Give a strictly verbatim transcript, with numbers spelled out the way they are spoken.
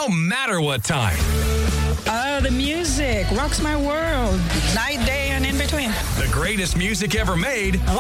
no matter what time. Oh, the music rocks my world. Night, day, and in between. The greatest music ever made.